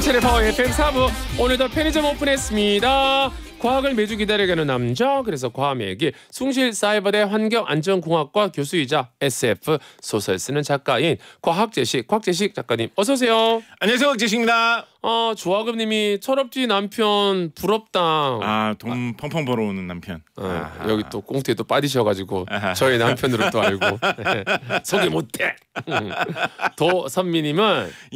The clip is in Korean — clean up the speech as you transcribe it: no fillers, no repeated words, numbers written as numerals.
김현철의 파워 FM 4부 오늘도 편의점 오픈했습니다. 과학을 매주 기다려가는 남자, 그래서 과학의 숭실사이버대 환경안전공학과 교수이자 SF 소설 쓰는 작가인 곽재식 작가님 어서 오세요. 안녕하세요, 곽재식입니다. 조화금님이 철없지 남편 부럽다. 돈 펑펑 벌어오는 남편. 여기 또 꽁트에 또 빠지셔가지고 저희 남편으로 또 알고 소개 못해. 도선미님은